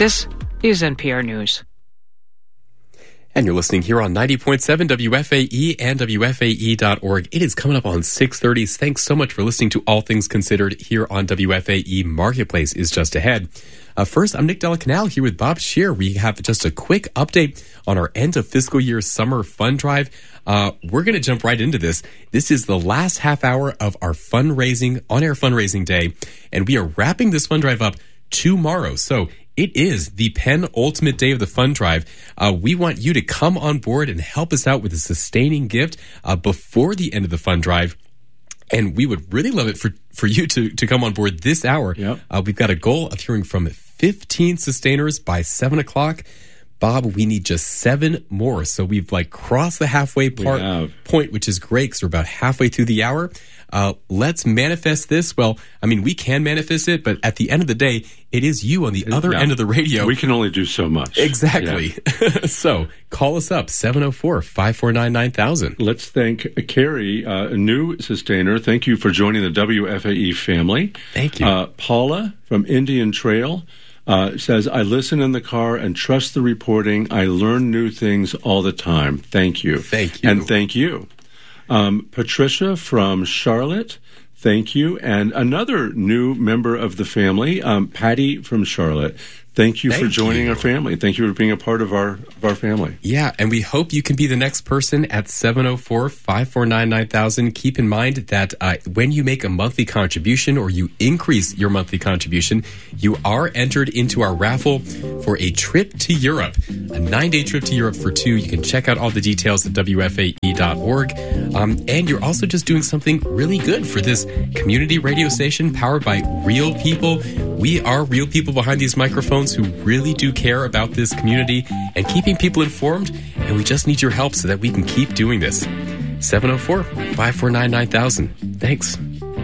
This is NPR News. And you're listening here on 90.7 WFAE and WFAE.org. It is coming up on 6:30. Thanks so much for listening to All Things Considered here on WFAE. Marketplace is just ahead. First, I'm Nick Della Canal here with Bob Scheer. We have just a quick update on our end of fiscal year summer fund drive. We're going to jump right into this. This is the last half hour of our fundraising, on-air fundraising day, and we are wrapping this fund drive up tomorrow. So it is the penultimate day of the fund drive. We want you to come on board and help us out with a sustaining gift before the end of the fund drive. And we would really love it for you to come on board this hour. Yep. We've got a goal of hearing from 15 sustainers by 7 o'clock. Bob, we need just 7 more. So we've crossed the halfway point, which is great because we're about halfway through the hour. Let's manifest this. Well, I mean, we can manifest it, but at the end of the day, it is you on the other end of the radio. We can only do so much. Exactly. Yeah. So call us up, 704-549-9000. Let's thank Carrie, a new sustainer. Thank you for joining the WFAE family. Thank you. Paula from Indian Trail says, I listen in the car and trust the reporting. I learn new things all the time. Thank you. Thank you. And thank you. Patricia from Charlotte, thank you. And another new member of the family, Patty from Charlotte. Thank you for joining our family. Thank you for being a part of our family. Yeah, and we hope you can be the next person at 704-549-9000. Keep in mind that when you make a monthly contribution or you increase your monthly contribution, you are entered into our raffle for a trip to Europe, a 9-day trip to Europe for 2. You can check out all the details at WFAE.org. And you're also just doing something really good for this community radio station powered by real people. We are real people behind these microphones who really do care about this community and keeping people informed, and we just need your help so that we can keep doing this. 704-549-9000. Thanks.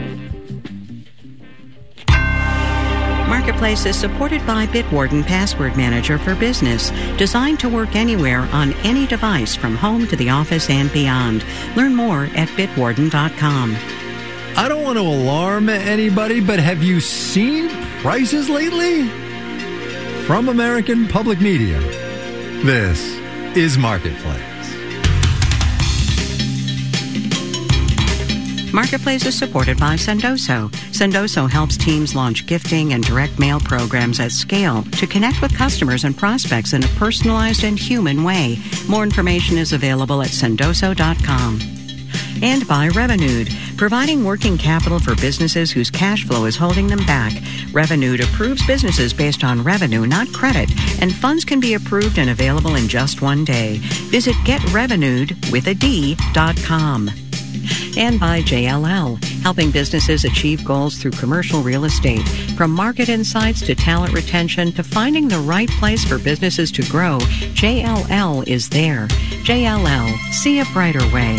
Marketplace is supported by Bitwarden Password Manager for Business, designed to work anywhere on any device from home to the office and beyond. Learn more at bitwarden.com. I don't want to alarm anybody, but have you seen prices lately? From American Public Media, this is Marketplace. Marketplace is supported by Sendoso. Sendoso helps teams launch gifting and direct mail programs at scale to connect with customers and prospects in a personalized and human way. More information is available at sendoso.com. And by Revenued, providing working capital for businesses whose cash flow is holding them back. Revenued approves businesses based on revenue, not credit, and funds can be approved and available in just 1 day. Visit getrevenued.com. And by JLL, helping businesses achieve goals through commercial real estate. From market insights to talent retention to finding the right place for businesses to grow, JLL is there. JLL, see a brighter way.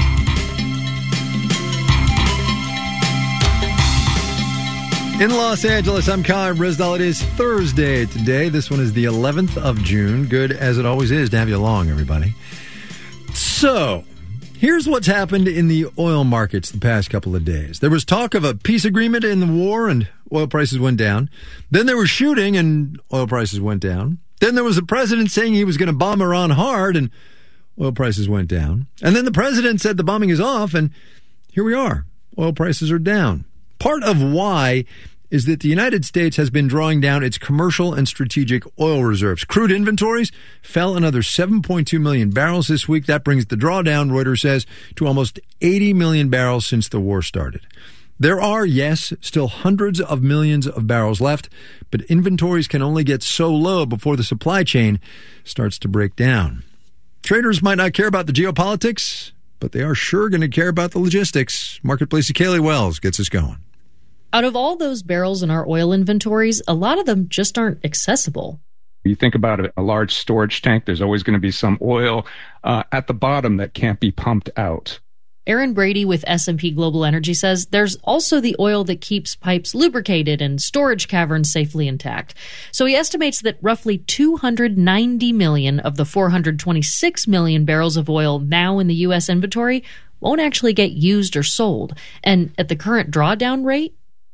In Los Angeles, I'm Kai Risdal. It is Thursday today. This one is the 11th of June. Good as it always is to have you along, everybody. So, here's what's happened in the oil markets the past couple of days. There was talk of a peace agreement in the war and oil prices went down. Then there was shooting and oil prices went down. Then there was a president saying he was going to bomb Iran hard and oil prices went down. And then the president said the bombing is off and here we are. Oil prices are down. Part of why is that the United States has been drawing down its commercial and strategic oil reserves. Crude inventories fell another 7.2 million barrels this week. That brings the drawdown, Reuters says, to almost 80 million barrels since the war started. There are, yes, still hundreds of millions of barrels left, but inventories can only get so low before the supply chain starts to break down. Traders might not care about the geopolitics, but they are sure going to care about the logistics. Marketplace's Kaylee Wells gets us going. Out of all those barrels in our oil inventories, a lot of them just aren't accessible. You think about a large storage tank, there's always going to be some oil at the bottom that can't be pumped out. Aaron Brady with S&P Global Energy says there's also the oil that keeps pipes lubricated and storage caverns safely intact. So he estimates that roughly 290 million of the 426 million barrels of oil now in the U.S. inventory won't actually get used or sold. And at the current drawdown rate,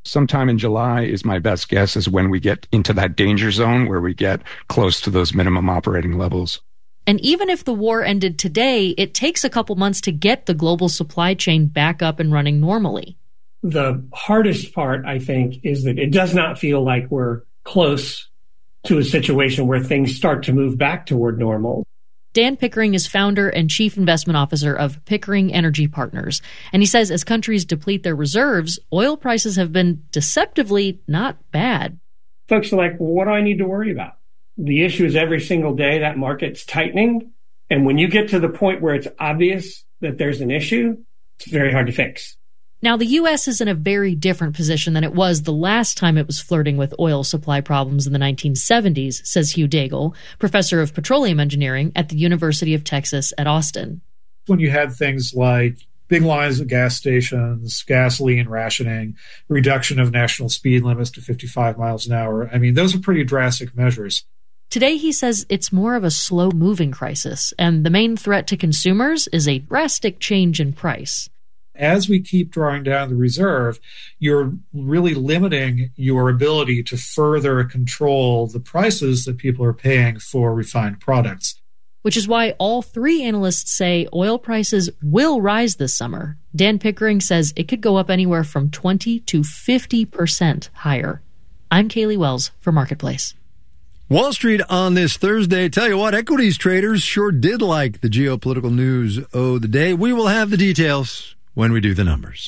Sometime in July is my best guess is when we get into that danger zone where we get close to those minimum operating levels. And even if the war ended today, it takes a couple months to get the global supply chain back up and running normally. The hardest part, I think, is that it does not feel like we're close to a situation where things start to move back toward normal. Dan Pickering is founder and chief investment officer of Pickering Energy Partners. And he says as countries deplete their reserves, oil prices have been deceptively not bad. Folks are like, well, what do I need to worry about? The issue is every single day that market's tightening. And when you get to the point where it's obvious that there's an issue, it's very hard to fix. Now, the U.S. is in a very different position than it was the last time it was flirting with oil supply problems in the 1970s, says Hugh Daigle, professor of petroleum engineering at the University of Texas at Austin. When you had things like big lines at gas stations, gasoline rationing, reduction of national speed limits to 55 miles an hour, I mean, those are pretty drastic measures. Today, he says it's more of a slow-moving crisis, and the main threat to consumers is a drastic change in price. As we keep drawing down the reserve, you're really limiting your ability to further control the prices that people are paying for refined products. Which is why all three analysts say oil prices will rise this summer. Dan Pickering says it could go up anywhere from 20 to 50% higher. I'm Kaylee Wells for Marketplace. Wall Street on this Thursday. Tell you what, equities traders sure did like the geopolitical news of the day. We will have the details when we do the numbers.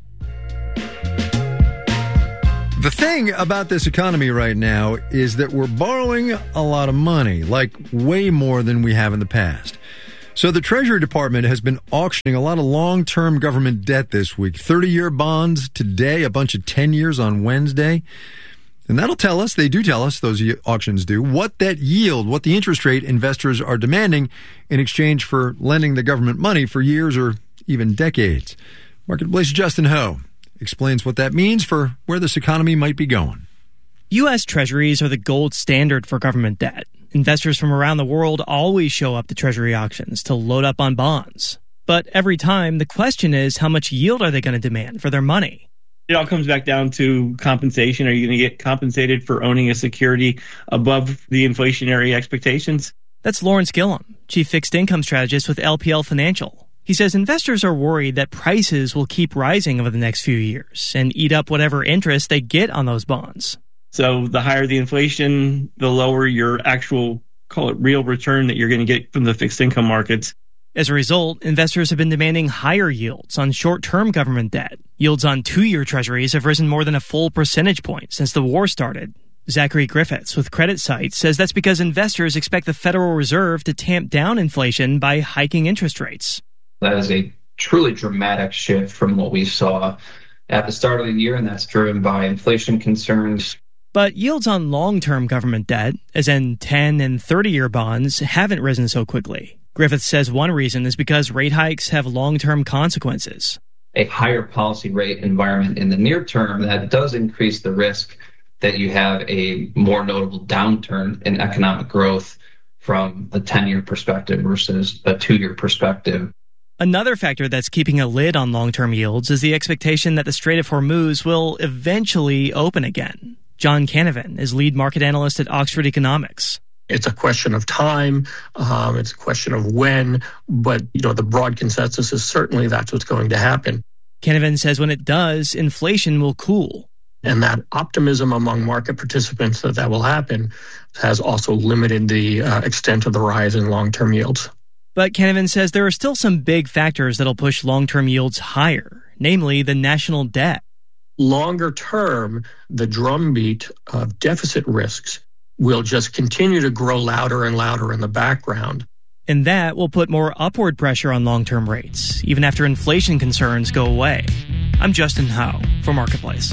The thing about this economy right now is that we're borrowing a lot of money, like way more than we have in the past. So the Treasury Department has been auctioning a lot of long-term government debt this week. 30-year bonds today, a bunch of 10 years on Wednesday. And that'll tell us, they do tell us, those auctions do, what that yield, what the interest rate investors are demanding in exchange for lending the government money for years or even decades. Marketplace's Justin Ho explains what that means for where this economy might be going. U.S. Treasuries are the gold standard for government debt. Investors from around the world always show up to Treasury auctions to load up on bonds. But every time, the question is, how much yield are they going to demand for their money? It all comes back down to compensation. Are you going to get compensated for owning a security above the inflationary expectations? That's Lawrence Gillum, chief fixed income strategist with LPL Financial. He says investors are worried that prices will keep rising over the next few years and eat up whatever interest they get on those bonds. So the higher the inflation, the lower your actual, call it real return that you're going to get from the fixed income markets. As a result, investors have been demanding higher yields on short-term government debt. Yields on 2-year treasuries have risen more than a full percentage point since the war started. Zachary Griffiths with CreditSights says that's because investors expect the Federal Reserve to tamp down inflation by hiking interest rates. That is a truly dramatic shift from what we saw at the start of the year, and that's driven by inflation concerns. But yields on long-term government debt, as in 10 and 30-year bonds, haven't risen so quickly. Griffiths says one reason is because rate hikes have long-term consequences. A higher policy rate environment in the near term, that does increase the risk that you have a more notable downturn in economic growth from a 10-year perspective versus a 2-year perspective. Another factor that's keeping a lid on long-term yields is the expectation that the Strait of Hormuz will eventually open again. John Canavan is lead market analyst at Oxford Economics. It's a question of time. It's a question of when. But, the broad consensus is certainly that's what's going to happen. Canavan says when it does, inflation will cool. And that optimism among market participants that will happen has also limited the extent of the rise in long-term yields. But Canavan says there are still some big factors that'll push long-term yields higher, namely the national debt. Longer term, the drumbeat of deficit risks will just continue to grow louder and louder in the background. And that will put more upward pressure on long-term rates, even after inflation concerns go away. I'm Justin Ho for Marketplace.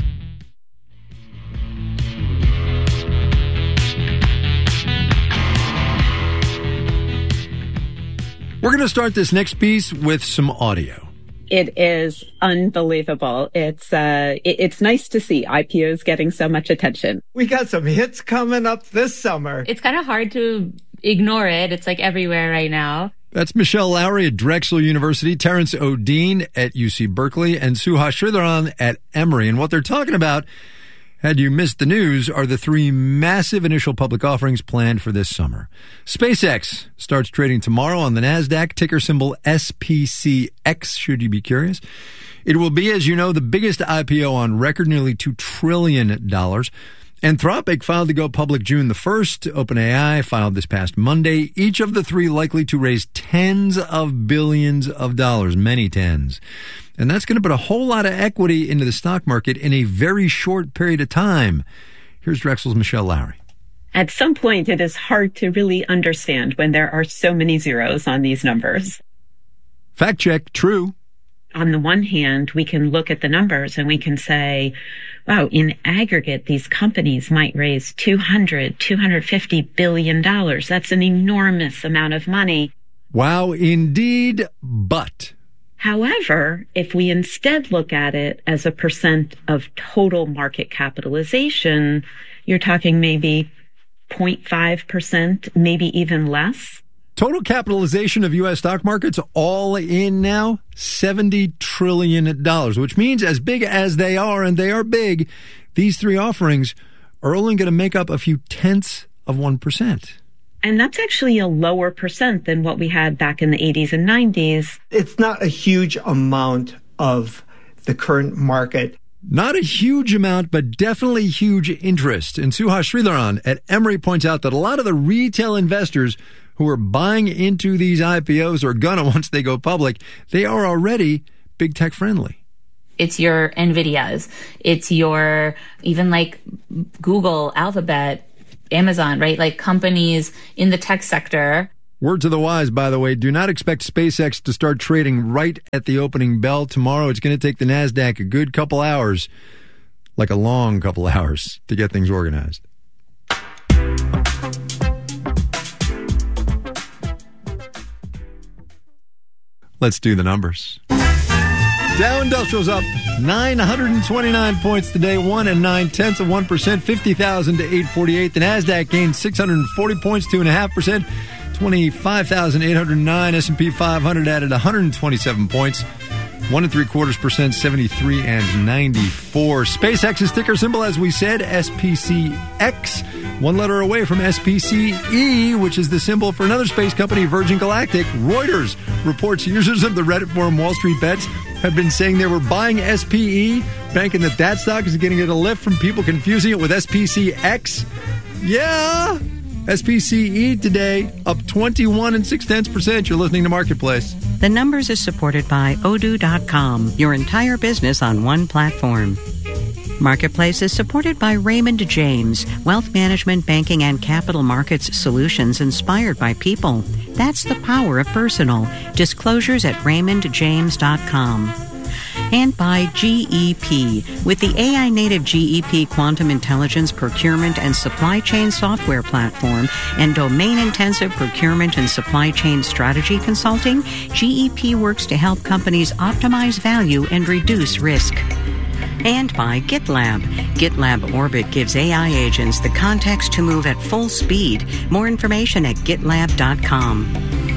We're going to start this next piece with some audio. It is unbelievable. It's nice to see IPOs getting so much attention. We got some hits coming up this summer. It's kind of hard to ignore it. It's like everywhere right now. That's Michelle Lowry at Drexel University, Terrence O'Dean at UC Berkeley, and Suha Sridharan at Emory. And what they're talking about, had you missed the news, are the 3 massive initial public offerings planned for this summer. SpaceX starts trading tomorrow on the NASDAQ, ticker symbol SPCX, should you be curious. It will be, as you know, the biggest IPO on record, nearly $2 trillion. Anthropic filed to go public June the 1st. OpenAI filed this past Monday. Each of the 3 likely to raise tens of billions of dollars, many tens. And that's going to put a whole lot of equity into the stock market in a very short period of time. Here's Drexel's Michelle Lowry. At some point, it is hard to really understand when there are so many zeros on these numbers. Fact check, true. On the one hand, we can look at the numbers and we can say, wow, in aggregate, these companies might raise $250 billion. That's an enormous amount of money. Wow, indeed, but. However, if we instead look at it as a percent of total market capitalization, you're talking maybe 0.5%, maybe even less. Total capitalization of U.S. stock markets all in now, $70 trillion, which means as big as they are, and they are big, these 3 offerings are only going to make up a few tenths of 1%. And that's actually a lower percent than what we had back in the 80s and 90s. It's not a huge amount of the current market. Not a huge amount, but definitely huge interest. And Suha Sridharan at Emory points out that a lot of the retail investors who are buying into these IPOs or gonna once they go public, they are already big tech friendly. It's your NVIDIAs. It's your, even like Google, Alphabet, Amazon, right? Like companies in the tech sector. Word to the wise, by the way, do not expect SpaceX to start trading right at the opening bell tomorrow. It's going to take the NASDAQ a good couple hours, like a long couple hours, to get things organized. Let's do the numbers. Dow Industrial's up 929 points today, 1 9/10%, 50,000 to 848. The NASDAQ gained 640 points, 2.5%, 25,809. S&P 500 added 127 points, 1 3/4%, 73 and 94. SpaceX's ticker symbol, as we said, SPCX, 1 letter away from SPCE, which is the symbol for another space company, Virgin Galactic. Reuters reports users of the Reddit forum Wall Street Bets have been saying they were buying SPE, banking that stock is getting a lift from people confusing it with SPCX. Yeah, SPCE today up 21 6/10%. You're listening to Marketplace. The Numbers is supported by Odoo.com, your entire business on one platform. Marketplace is supported by Raymond James, wealth management, banking, and capital markets solutions inspired by people. That's the power of personal. Disclosures at RaymondJames.com. And by GEP, with the AI-native GEP Quantum Intelligence Procurement and Supply Chain Software Platform and domain-intensive procurement and supply chain strategy consulting, GEP works to help companies optimize value and reduce risk. And by GitLab. GitLab Orbit gives AI agents the context to move at full speed. More information at GitLab.com.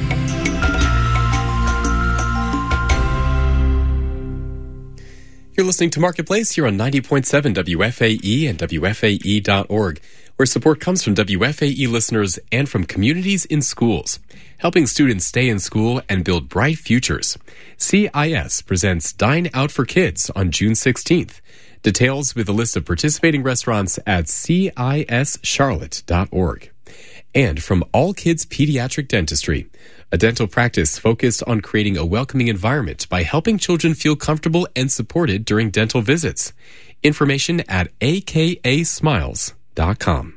You're listening to Marketplace here on 90.7 WFAE and WFAE.org, where support comes from WFAE listeners and from communities in schools, helping students stay in school and build bright futures. CIS presents Dine Out for Kids on June 16th. Details with a list of participating restaurants at cischarlotte.org. And from All Kids Pediatric Dentistry, a dental practice focused on creating a welcoming environment by helping children feel comfortable and supported during dental visits. Information at akasmiles.com.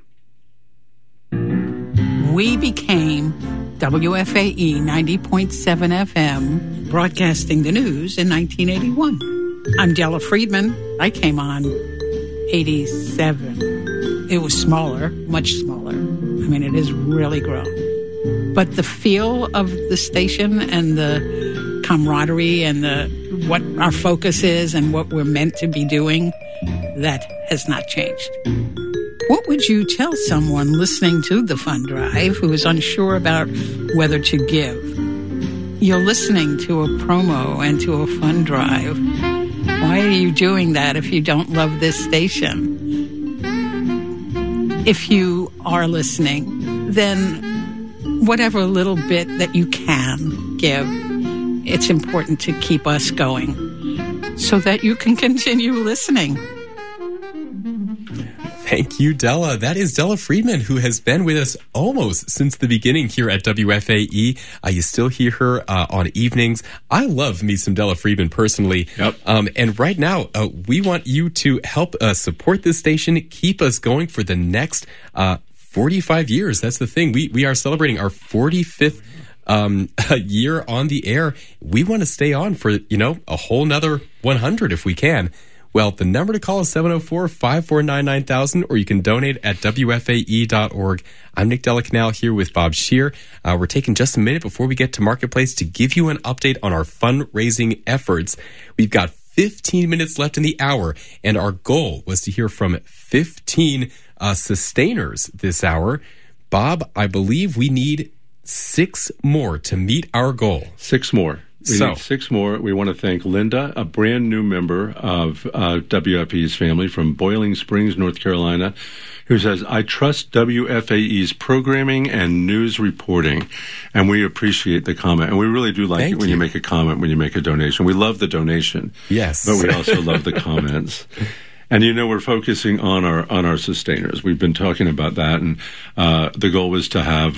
We became WFAE 90.7 FM, broadcasting the news in 1981. I'm Della Friedman. I came on 87. It was smaller, much smaller. I mean, it has really grown. But the feel of the station and the camaraderie and what our focus is and what we're meant to be doing, that has not changed. What would you tell someone listening to the Fund Drive who is unsure about whether to give? You're listening to a promo and to a fund drive. Why are you doing that if you don't love this station? If you are listening, then whatever little bit that you can give, it's important to keep us going so that you can continue listening. Thank you, Della. That is Della Friedman, who has been with us almost since the beginning here at WFAE. You still hear her on evenings. I love me some Della Friedman personally. Yep. And right now, we want you to help support this station, keep us going for the next 45 years. That's the thing. We are celebrating our 45th year on the air. We want to stay on for, a whole nother 100 if we can. Well, the number to call is 704-549-9000, or you can donate at WFAE.org. I'm Nick Della Canal here with Bob Scheer. We're taking just a minute before we get to Marketplace to give you an update on our fundraising efforts. We've got 15 minutes left in the hour, and our goal was to hear from 15 sustainers this hour. Bob, I believe we need 6 more to meet our goal. 6 more. We need 6 more. We want to thank Linda, a brand new member of WFAE's family from Boiling Springs, North Carolina, who says, I trust WFAE's programming and news reporting. And we appreciate the comment. And we really do like it when you make a comment, when you make a donation. We love the donation. Yes. But we also love the comments. And we're focusing on our sustainers. We've been talking about that, and the goal was to have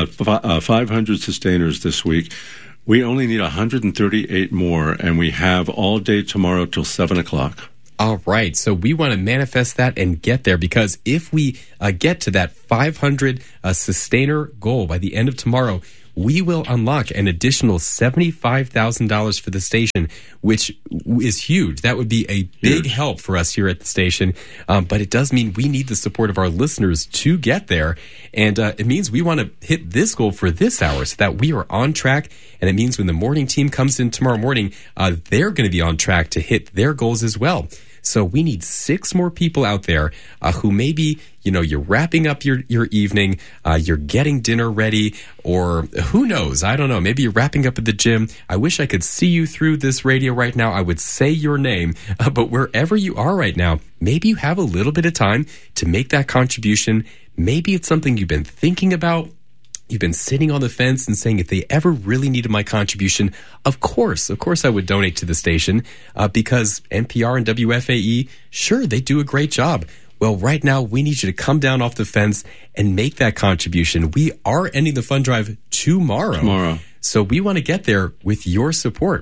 500 sustainers this week. We only need 138 more, and we have all day tomorrow till 7 o'clock. All right. So we want to manifest that and get there, because if we get to that 500 sustainer goal by the end of tomorrow, we will unlock an additional $75,000 for the station, which is huge. That would be a big help for us here at the station. But it does mean we need the support of our listeners to get there. And it means we want to hit this goal for this hour so that we are on track. And it means when the morning team comes in tomorrow morning, they're going to be on track to hit their goals as well. So we need 6 more people out there who maybe, you're wrapping up your evening, you're getting dinner ready, or who knows? I don't know. Maybe you're wrapping up at the gym. I wish I could see you through this radio right now. I would say your name, but wherever you are right now, maybe you have a little bit of time to make that contribution. Maybe it's something you've been thinking about. You've been sitting on the fence and saying, if they ever really needed my contribution, of course I would donate to the station because NPR and WFAE, sure, they do a great job. Well, right now, we need you to come down off the fence and make that contribution. We are ending the fund drive tomorrow. So we want to get there with your support.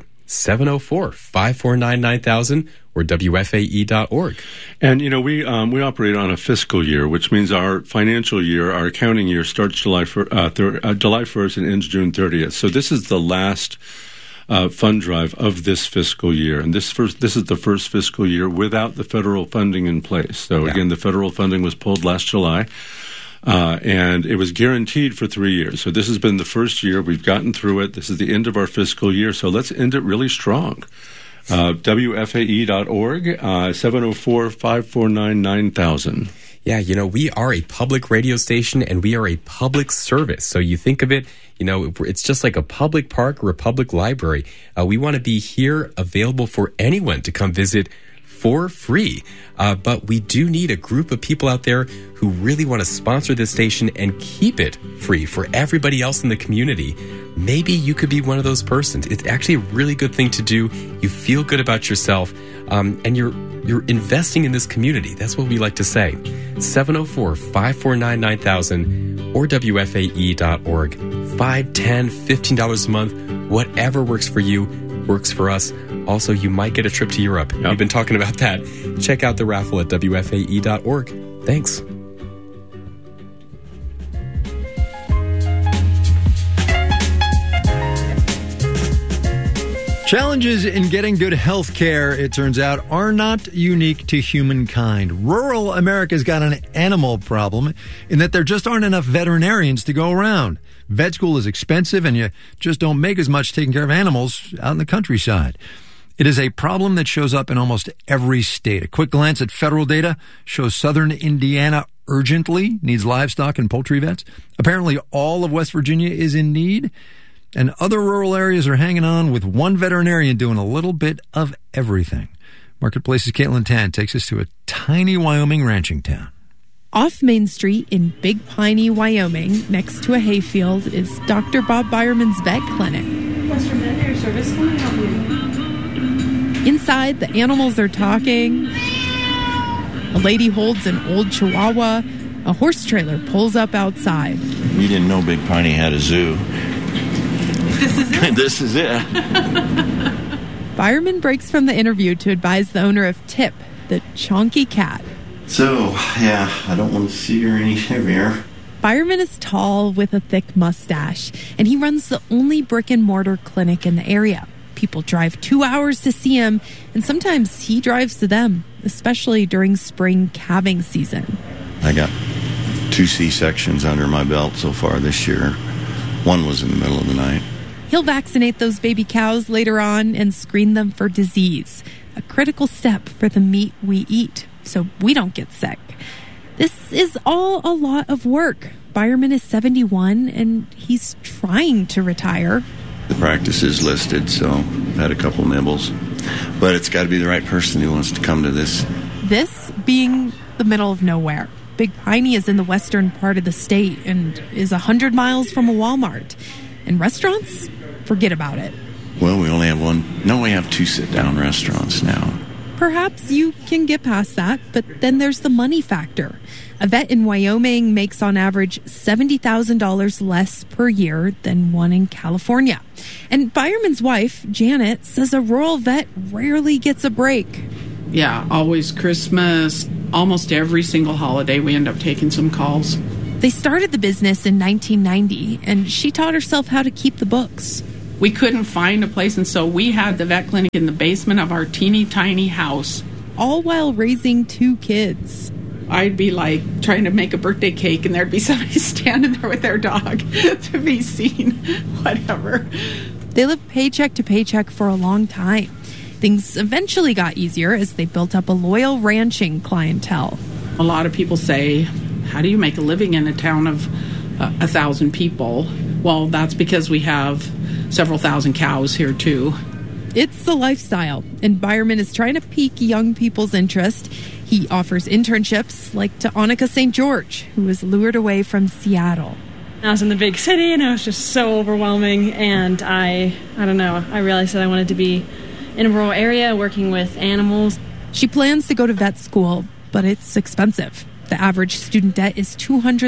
704-549-9000 or WFAE.org. And, we operate on a fiscal year, which means our financial year, our accounting year starts July 1st and ends June 30th. So this is the last fund drive of this fiscal year. And this is the first fiscal year without the federal funding in place. So again, the federal funding was pulled last July. And it was guaranteed for 3 years. So this has been the first year. We've gotten through it. This is the end of our fiscal year. So let's end it really strong. WFAE.org, 704-549-9000. Yeah, we are a public radio station and we are a public service. So you think of it, it's just like a public park or a public library. We want to be here available for anyone to come visit for free. But we do need a group of people out there who really want to sponsor this station and keep it free for everybody else in the community. Maybe you could be one of those persons. It's actually a really good thing to do. You feel good about yourself, and you're investing in this community. That's what we like to say. 704-549-9000 or WFAE.org. $5, $10, $15 a month, whatever works for you, works for us. Also, you might get a trip to Europe. Yep. We've been talking about that. Check out the raffle at WFAE.org. Thanks. Challenges in getting good health care, it turns out, are not unique to humankind. Rural America's got an animal problem in that there just aren't enough veterinarians to go around. Vet school is expensive, and you just don't make as much taking care of animals out in the countryside. It is a problem that shows up in almost every state. A quick glance at federal data shows southern Indiana urgently needs livestock and poultry vets. Apparently, all of West Virginia is in need. And other rural areas are hanging on with one veterinarian doing a little bit of everything. Marketplace's Caitlin Tan takes us to a tiny Wyoming ranching town. Off Main Street in Big Piney, Wyoming, next to a hayfield, is Dr. Bob Byerman's vet clinic. Western Veterinary Service, can I help you? Inside, the animals are talking. A lady holds an old Chihuahua. A horse trailer pulls up outside. We didn't know Big Piney had a zoo. This is it? This is it. Byerman breaks from the interview to advise the owner of Tip, the chonky cat. So, yeah, I don't want to see her any heavier. Byerman is tall with a thick mustache, and he runs the only brick-and-mortar clinic in the area. People drive 2 hours to see him, and sometimes he drives to them, especially during spring calving season. I got 2 C-sections under my belt so far this year. One was in the middle of the night. He'll vaccinate those baby cows later on and screen them for disease, a critical step for the meat we eat, so we don't get sick. This is all a lot of work. Byerman is 71, and he's trying to retire. The practice is listed, so I've had a couple nibbles. But it's got to be the right person who wants to come to this. This being the middle of nowhere. Big Piney is in the western part of the state and is 100 miles from a Walmart. And restaurants? Forget about it. Well, we only have one. No, we have 2 sit-down restaurants now. Perhaps you can get past that, but then there's the money factor. A vet in Wyoming makes on average $70,000 less per year than one in California. And Byerman's wife, Janet, says a rural vet rarely gets a break. Yeah, always Christmas, almost every single holiday we end up taking some calls. They started the business in 1990, and she taught herself how to keep the books. We couldn't find a place, and so we had the vet clinic in the basement of our teeny tiny house. All while raising 2 kids. I'd be like trying to make a birthday cake, and there'd be somebody standing there with their dog to be seen, whatever. They lived paycheck to paycheck for a long time. Things eventually got easier as they built up a loyal ranching clientele. A lot of people say, how do you make a living in a town of 1,000 people? Well, that's because we have several thousand cows here, too. It's a lifestyle, and Byerman is trying to pique young people's interest. He offers internships, like to Annika St. George, who was lured away from Seattle. I was in the big city, and it was just so overwhelming, and I don't know, I realized that I wanted to be in a rural area working with animals. She plans to go to vet school, but it's expensive. The average student debt is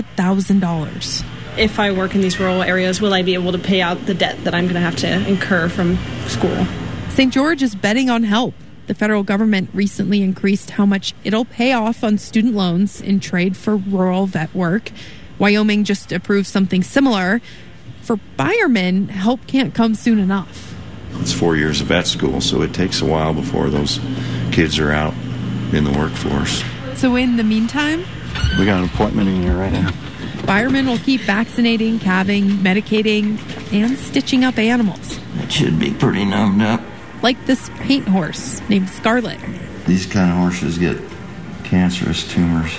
$200,000. If I work in these rural areas, will I be able to pay out the debt that I'm going to have to incur from school? St. George is betting on help. The federal government recently increased how much it'll pay off on student loans in trade for rural vet work. Wyoming just approved something similar. For Byerman, help can't come soon enough. It's 4 years of vet school, so it takes a while before those kids are out in the workforce. So in the meantime, we got an appointment in here right now. Byerman will keep vaccinating, calving, medicating, and stitching up animals. It should be pretty numbed up. Like this paint horse named Scarlet. These kind of horses get cancerous tumors.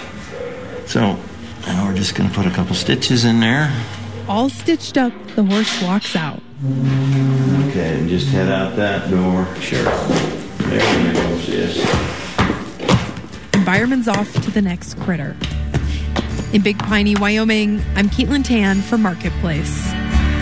So, now we're just going to put a couple stitches in there. All stitched up, the horse walks out. Okay, and just head out that door. Sure. There we go, sis. And Byerman's off to the next critter. In Big Piney, Wyoming, I'm Caitlin Tan for Marketplace.